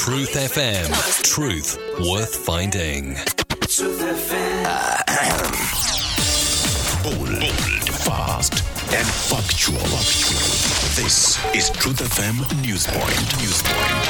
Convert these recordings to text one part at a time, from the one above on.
Truth FM. Truth worth finding. Truth FM. Bold, fast, and factual. This is Truth FM Newspoint.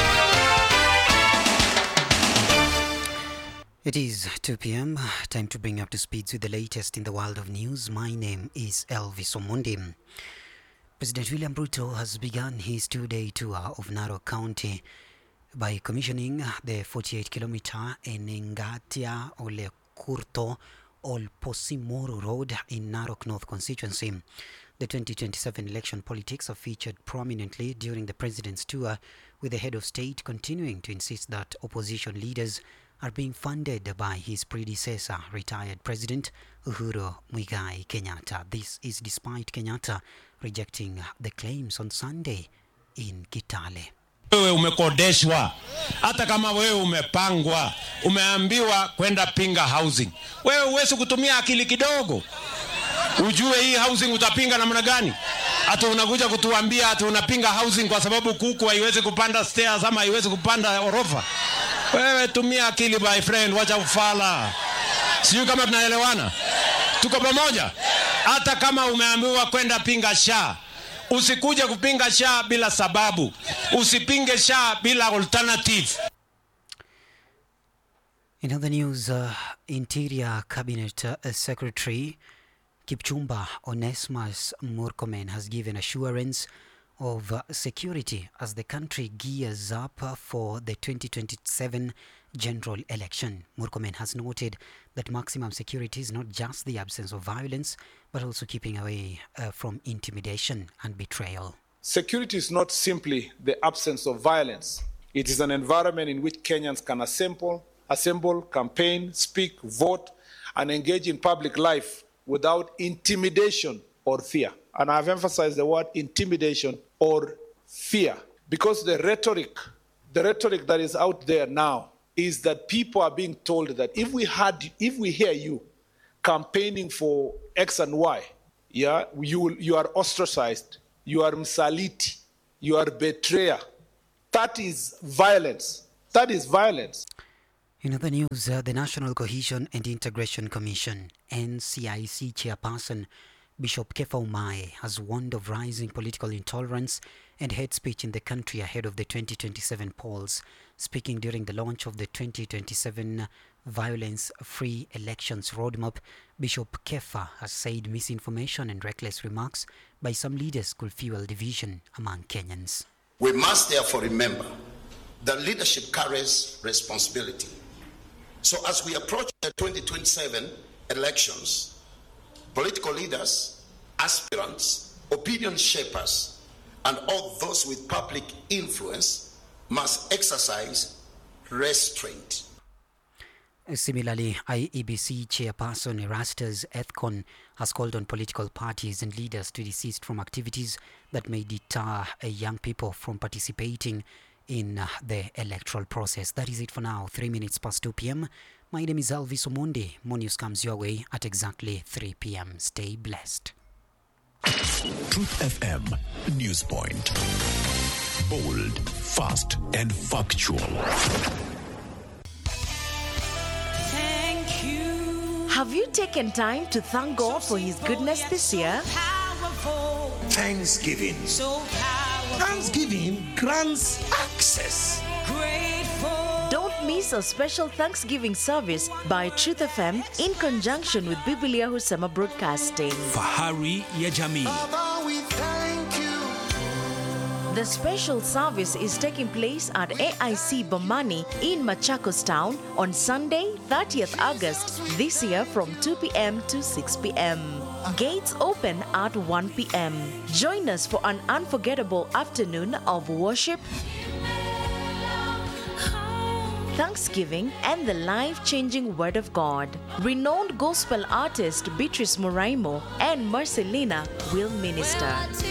It is 2 p.m. Time to bring up to speed with the latest in the world of news. My name is Elvis Omondi. President William Ruto has begun his 2-day tour of Narok County by commissioning the 48-kilometer Enengatia Ole Kurto Olposimoro Road in Narok North constituency. The 2027 election politics have featured prominently during the president's tour, with the head of state continuing to insist that opposition leaders are being funded by his predecessor, retired President Uhuru Muigai Kenyatta. This is despite Kenyatta rejecting the claims on Sunday in Kitale. Wewe umekodeshwa, hata kama wewe umepangwa, umeambiwa kwenda pinga housing. Wewe uwezi kutumia akili kidogo. Ujue hii housing utapinga namna gani? Hata unakuja kutuambia hata unapinga housing kwa sababu kuku haiwezi kupanda stairs ama haiwezi kupanda orofa. Wewe tumia akili my friend, wacha ufala. Sijui kama tunaelewana. Tuko pamoja? Hata kama umeambiwa kwenda pinga SHA, usikuje kupinga SHA bila sababu. Usipinge SHA bila alternative. In other news, Interior Cabinet Secretary Kipchumba Onesmus Murkomen has given assurance of security as the country gears up for the 2027 general election. Murkomen has noted that maximum security is not just the absence of violence, but also keeping away from intimidation and betrayal. Security is not simply the absence of violence. It is an environment in which Kenyans can assemble, campaign, speak, vote, and engage in public life without intimidation or fear. And I've emphasized the word intimidation or fear, because the rhetoric that is out there now is that people are being told that if we hear you campaigning for X and Y, you are ostracized, you are msaliti, you are betrayer. That is violence. That is violence. In other news, the National Cohesion and Integration Commission, NCIC chairperson Bishop Kefa Umae has warned of rising political intolerance and hate speech in the country ahead of the 2027 polls. Speaking during the launch of the 2027 violence-free elections roadmap, Bishop Kefa has said misinformation and reckless remarks by some leaders could fuel division among Kenyans. We must therefore remember that leadership carries responsibility. So as we approach the 2027 elections, political leaders, aspirants, opinion shapers, and all those with public influence must exercise restraint. Similarly, IEBC chairperson Erastus Ethcon has called on political parties and leaders to desist from activities that may deter young people from participating in the electoral process. That is it for now. 3 minutes past 2 p.m. My name is Elvis Omondi. More news comes your way at exactly 3 p.m. Stay blessed. Truth FM Newspoint. Bold, fast, and factual. Thank you. Have you taken time to thank God for His goodness this year? Thanksgiving. Thanksgiving grants access. Don't miss a special Thanksgiving service by Truth FM in conjunction with Biblia Husema Broadcasting. Fahari ya Jamii. The special service is taking place at AIC Bomani in Machakos Town on Sunday, 30th August this year from 2 p.m. to 6 p.m. Gates open at 1 p.m. Join us for an unforgettable afternoon of worship, thanksgiving, and the life-changing Word of God. Renowned gospel artist Beatrice Moraimo and Marcelina will minister.